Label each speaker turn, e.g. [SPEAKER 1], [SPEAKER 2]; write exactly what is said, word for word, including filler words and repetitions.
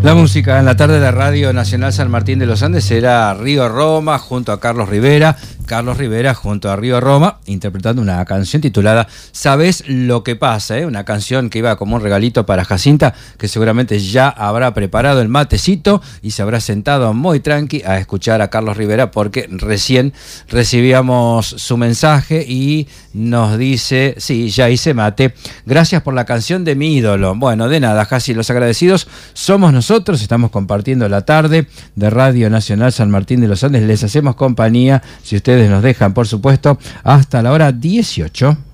[SPEAKER 1] La música en la tarde de Radio Nacional San Martín de los Andes era Río Roma junto a Carlos Rivera. Carlos Rivera junto a Río Roma, interpretando una canción titulada ¿Sabés lo que pasa? ¿eh? Una canción que iba como un regalito para Jacinta, que seguramente ya habrá preparado el matecito y se habrá sentado muy tranqui a escuchar a Carlos Rivera, porque recién recibíamos su mensaje y nos dice, sí, ya hice mate, gracias por la canción de mi ídolo. Bueno, de nada, Jasi, los agradecidos somos nosotros, estamos compartiendo la tarde de Radio Nacional San Martín de los Andes, les hacemos compañía, si ustedes nos dejan, por supuesto, hasta la hora dieciocho.